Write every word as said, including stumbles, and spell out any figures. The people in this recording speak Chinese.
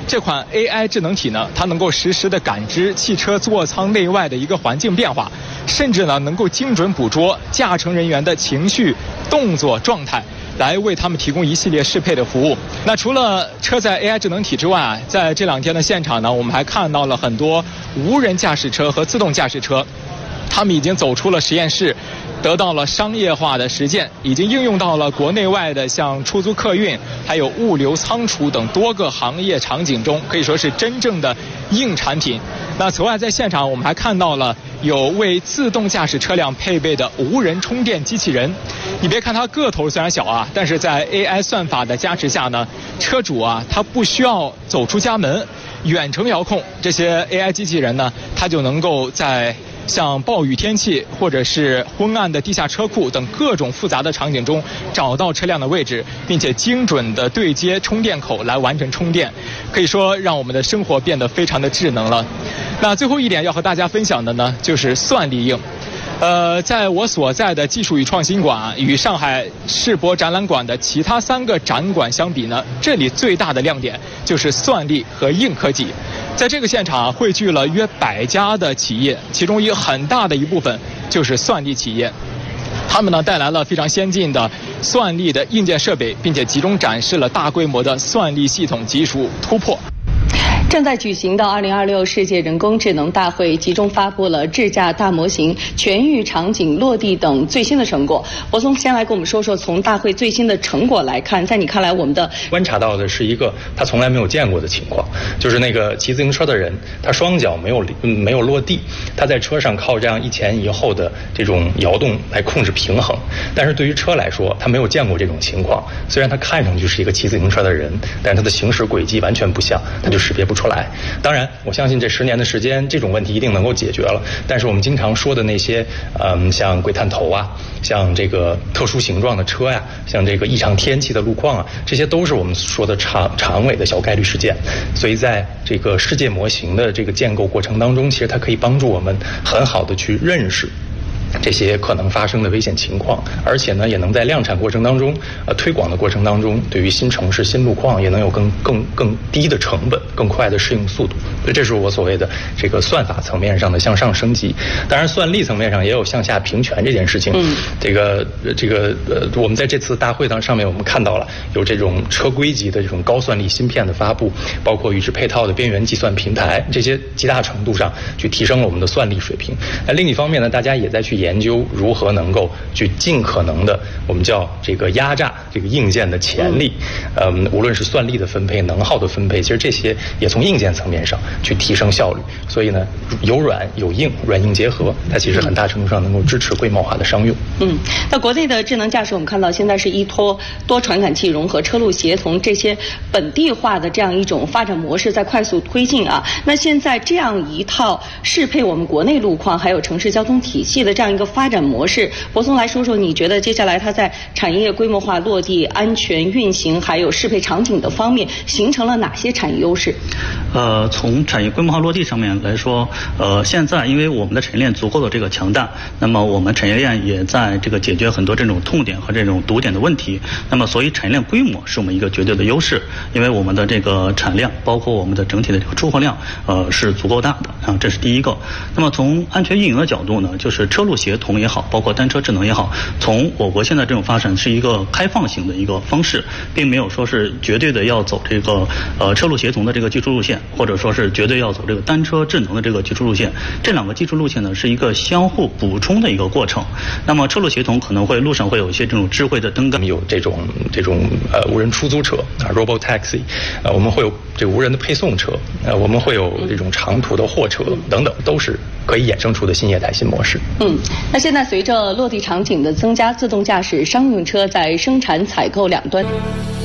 这款 A I 智能体呢，它能够实时的感知汽车座舱内外的一个环境变化，甚至呢能够精准捕捉驾乘人员的情绪、动作状态，来为他们提供一系列适配的服务。那除了车载 A I 智能体之外啊，在这两天的现场呢，我们还看到了很多无人驾驶车和自动驾驶车，他们已经走出了实验室，得到了商业化的实践，已经应用到了国内外的像出租客运、还有物流仓储等多个行业场景中，可以说是真正的硬产品。那此外，在现场我们还看到了有为自动驾驶车辆配备的无人充电机器人。你别看它个头虽然小啊，但是在 A I 算法的加持下呢，车主啊他不需要走出家门，远程遥控这些 A I 机器人呢，它就能够在像暴雨天气或者是昏暗的地下车库等各种复杂的场景中找到车辆的位置，并且精准的对接充电口来完成充电，可以说让我们的生活变得非常的智能了。那最后一点要和大家分享的呢，就是算力硬。呃，在我所在的技术与创新馆与上海世博展览馆的其他三个展馆相比呢，这里最大的亮点就是算力和硬科技。在这个现场汇聚了约百家的企业，其中一很大的一部分就是算力企业。他们呢带来了非常先进的算力的硬件设备，并且集中展示了大规模的算力系统技术突破。 正在举行的二零二六世界人工智能大会集中发布了智驾大模型、全域场景落地等最新的成果。博松先来跟我们说说，从大会最新的成果来看，在你看来，我们的观察到的是一个他从来没有见过的情况，就是那个骑自行车的人，他双脚没有没有落地，他在车上靠这样一前一后的这种摇动来控制平衡。但是对于车来说，他没有见过这种情况。虽然他看上去是一个骑自行车的人，但是他的行驶轨迹完全不像，他就识别不出来。当然，我相信这十年的时间，这种问题一定能够解决了。但是我们经常说的那些，嗯，像鬼探头啊，像这个特殊形状的车呀，像这个异常天气的路况啊，这些都是我们说的长长尾的小概率事件。所以在这个世界模型的这个建构过程当中，其实它可以帮助我们很好的去认识这些可能发生的危险情况，而且呢，也能在量产过程当中、呃推广的过程当中，对于新城市、新路况也能有更更更低的成本、更快的适应速度。所以这是我所谓的这个算法层面上的向上升级。当然，算力层面上也有向下平权这件事情。嗯，这个这个呃，我们在这次大会上上面我们看到了有这种车规级的这种高算力芯片的发布，包括与之配套的边缘计算平台，这些极大程度上去提升了我们的算力水平。那另一方面呢，大家也在去研究如何能够去尽可能的我们叫这个压榨这个硬件的潜力，嗯，无论是算力的分配、能耗的分配，其实这些也从硬件层面上去提升效率。所以呢，有软有硬，软硬结合，它其实很大程度上能够支持规模化的商用。 嗯，那国内的智能驾驶，我们看到现在是依托多传感器融合、车路协同这些本地化的这样一种发展模式在快速推进啊。那现在这样一套适配我们国内路况还有城市交通体系的这样一个发展模式，博松来说说，你觉得接下来它在产业规模化落地、安全运行还有适配场景的方面形成了哪些产业优势？ 呃，从产业规模化落地上面来说，呃，现在因为我们的产业链足够的这个强大，那么我们产业链也在这个解决很多这种痛点和这种堵点的问题，那么所以产业链规模是我们一个绝对的优势，因为我们的这个产量包括我们的整体的这个出货量，呃，是足够大的啊，这是第一个。那么从安全运营的角度呢，就是车路协同也好，包括单车智能也好，从我国现在这种发展是一个开放型的一个方式，并没有说是绝对的要走这个呃车路协同的这个技术路线，或者说是绝对要走这个单车智能的这个技术路线。这两个技术路线呢是一个相互补充的一个过程。那么车路协同可能会路上会有一些这种智慧的灯杆， 有这种这种呃无人出租车啊 ，robot taxi， 呃我们会有这无人的配送车，呃我们会有这种长途的货车等等，都是可以衍生出的新业态新模式。 嗯，那现在随着落地场景的增加，自动驾驶商用车在生产采购两端。